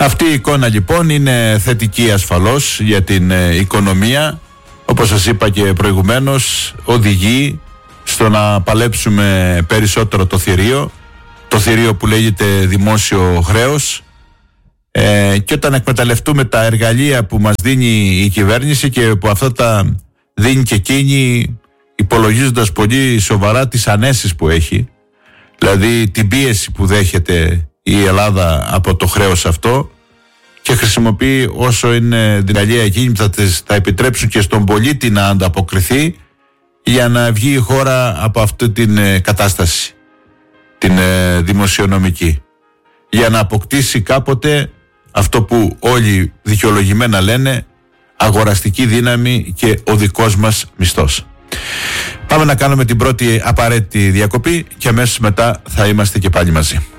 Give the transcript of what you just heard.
Αυτή η εικόνα λοιπόν είναι θετική ασφαλώς για την οικονομία. Όπως σας είπα και προηγουμένως, οδηγεί στο να παλέψουμε περισσότερο το θηρίο που λέγεται δημόσιο χρέος, και όταν εκμεταλλευτούμε τα εργαλεία που μας δίνει η κυβέρνηση και που αυτά τα δίνει και εκείνη υπολογίζοντας πολύ σοβαρά τις ανέσεις που έχει, δηλαδή την πίεση που δέχεται η Ελλάδα από το χρέος αυτό, και χρησιμοποιεί όσο είναι εργαλεία εκείνη που θα επιτρέψουν και στον πολίτη να ανταποκριθεί για να βγει η χώρα από αυτή την κατάσταση, την δημοσιονομική, για να αποκτήσει κάποτε αυτό που όλοι δικαιολογημένα λένε αγοραστική δύναμη και ο δικός μας μισθός. Πάμε να κάνουμε την πρώτη απαραίτητη διακοπή και αμέσως μετά θα είμαστε και πάλι μαζί.